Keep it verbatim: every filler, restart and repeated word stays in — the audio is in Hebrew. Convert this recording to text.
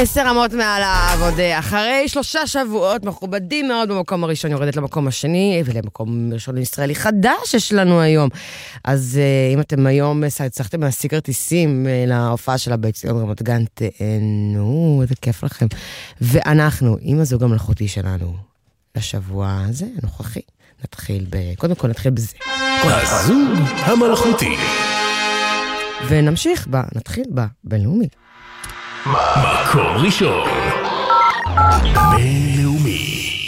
עשר רמות מעל העבודה. אחרי שלושה שבועות מכובדים מאוד במקום הראשון, יורדת למקום השני, ולמקום ראשון ישראלי חדש יש לנו היום. אז אם אתם היום הצלחתם להשיג כרטיסים להופעה של באצטדיון רמת גן, תהנו, איזה כיף לכם. ואנחנו, עם הזוג המלאכותי שלנו, לשבוע הזה, הנוכחי, נתחיל ב... קודם כל נתחיל בזה. הזוג המלאכותי. ונמשיך בה, נתחיל בה, בינלאומי. מקום ראשון בינלאומי.